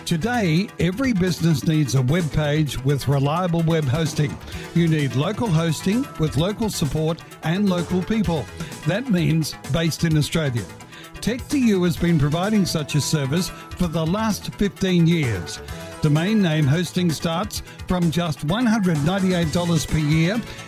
Today, every business needs a web page with reliable web hosting. You need local hosting with local support and local people. That means based in Australia. Tech2U has been providing such a service for the last 15 years. Domain name hosting starts from just $198 per year